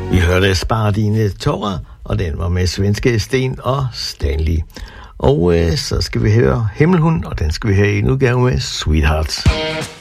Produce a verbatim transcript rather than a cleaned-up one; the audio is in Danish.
Vi hørte Spar dine tårer, og den var med svenske Sten og Stanley. Og øh, så skal vi høre Himmelhund, og den skal vi have i en udgave med Sweethearts.